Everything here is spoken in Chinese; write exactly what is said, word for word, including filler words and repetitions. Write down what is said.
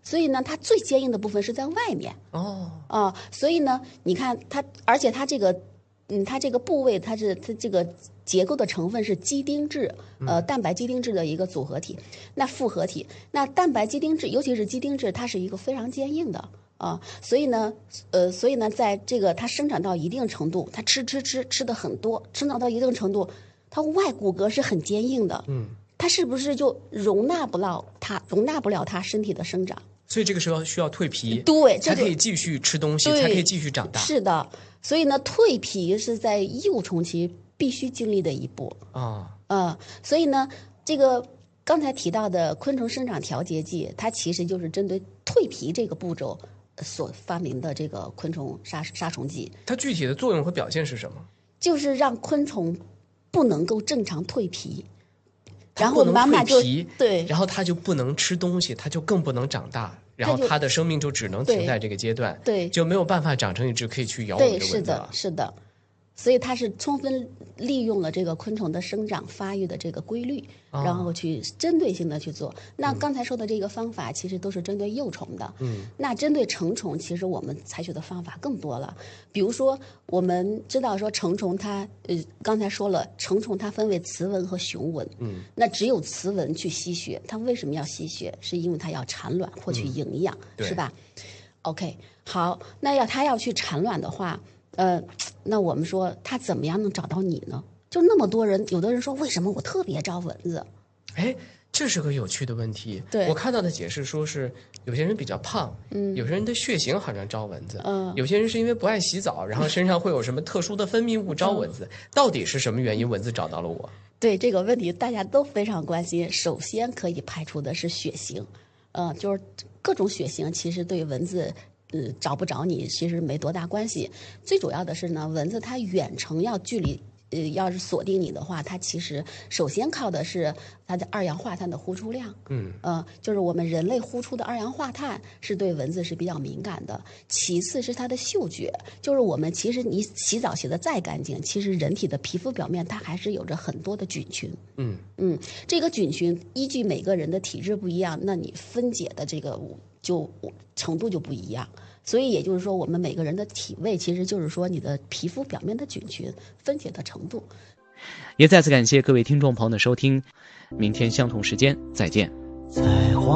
所以呢，它最坚硬的部分是在外面。 哦， 啊、呃，所以呢，你看它，而且它这个，嗯，它这个部位，它是它这个结构的成分是肌丁质，呃，蛋白肌丁质的一个组合体，那复合体，那蛋白肌丁质，尤其是肌丁质，它是一个非常坚硬的啊、呃，所以呢，呃，所以呢，在这个它生长到一定程度，它吃吃吃吃的很多，生长到一定程度，它外骨骼是很坚硬的， 嗯， 它是不是就容纳不了它容纳不了它身体的生长？ 所以这个时候需要蜕皮， 对， 才可以继续吃东西，才可以继续长大。 是的，所以呢，蜕皮是在幼虫期必须经历的一步啊。 呃，所以呢，这个刚才提到的昆虫生长调节剂，它其实就是针对蜕皮这个步骤所发明的这个昆虫杀杀虫剂。 它具体的作用和表现是什么？ 就是让昆虫不能够正常蜕皮。然后妈妈就对， 然后它就不能吃东西，它就更不能长大，然后它的生命就只能停在这个阶段， 对， 就没有办法长成一只可以去咬我们的蚊子了。 对，是的，是的。所以它是充分利用了这个昆虫的生长发育的这个规律， 哦、 然后去针对性的去做。那刚才说的这个方法其实都是针对幼虫的， 嗯， 那针对成虫，其实我们采取的方法更多了。比如说，我们知道说成虫它，呃，刚才说了，成虫它分为雌蚊和雄蚊， 嗯， 那只有雌蚊去吸血，它为什么要吸血？是因为它要产卵获取营养， 嗯、 是吧 ？OK， 好，那要它要去产卵的话。呃，那我们说他怎么样能找到你呢？就那么多人，有的人说为什么我特别招蚊子？ 哎，这是个有趣的问题。 对， 我看到的解释说是有些人比较胖， 嗯， 有些人的血型好像招蚊子， 嗯， 有些人是因为不爱洗澡，然后身上会有什么特殊的分泌物招蚊子。嗯、到底是什么原因蚊子找到了我？ 对这个问题，大家都非常关心。首先可以排除的是血型，呃，就是各种血型其实对蚊子。呃，找不着你其实没多大关系，最主要的是呢，蚊子它远程要距离，呃，要是锁定你的话，它其实首先靠的是它的二氧化碳的呼出量， 嗯， 呃，就是我们人类呼出的二氧化碳是对蚊子是比较敏感的。其次是它的嗅觉，就是我们其实你洗澡洗得再干净，其实人体的皮肤表面它还是有着很多的菌群， 嗯嗯，这个菌群依据每个人的体质不一样，那你分解的这个就程度就不一样。所以也就是说，我们每个人的体味，其实就是说你的皮肤表面的菌群分解的程度。 也再次感谢各位听众朋友的收听，明天相同时间再见。